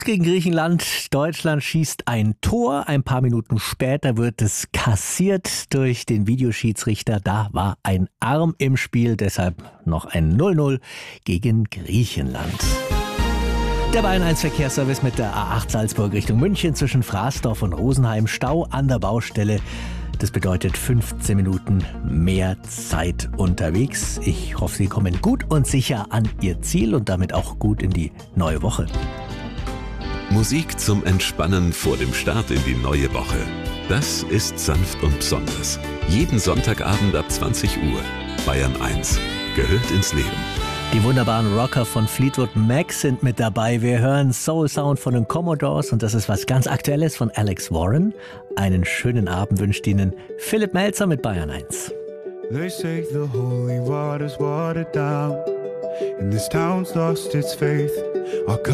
gegen Griechenland. Deutschland schießt ein Tor. Ein paar Minuten später wird es kassiert durch den Videoschiedsrichter. Da war ein Arm im Spiel, deshalb noch ein 0:0 gegen Griechenland. Der Bayern 1 Verkehrsservice mit der A8 Salzburg Richtung München zwischen Fraßdorf und Rosenheim. Stau an der Baustelle. Das bedeutet 15 Minuten mehr Zeit unterwegs. Ich hoffe, Sie kommen gut und sicher an Ihr Ziel und damit auch gut in die neue Woche. Musik zum Entspannen vor dem Start in die neue Woche. Das ist sanft und besonders. Jeden Sonntagabend ab 20 Uhr. Bayern 1 gehört ins Leben. Die wunderbaren Rocker von Fleetwood Mac sind mit dabei. Wir hören Soul Sound von den Commodores und das ist was ganz Aktuelles von Alex Warren. Einen schönen Abend wünscht Ihnen Philipp Melzer mit Bayern 1. They say the holy water's watered down and this town's lost its faith.